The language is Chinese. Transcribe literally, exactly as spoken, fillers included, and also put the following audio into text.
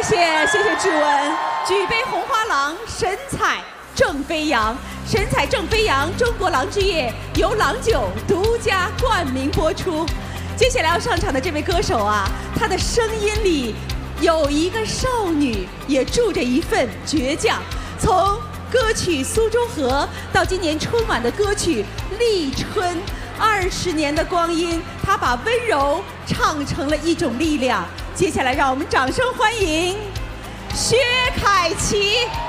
谢谢谢志文，举杯红花郎，神采正飞扬，神采正飞扬，中国狼之夜由郎酒独家冠名播出。接下来要上场的这位歌手啊，她的声音里有一个少女，也住着一份倔强。从歌曲《苏州河》到今年春晚的歌曲《立春》，二十年的光阴，她把温柔唱成了一种力量。接下来，让我们掌声欢迎薛凯琪。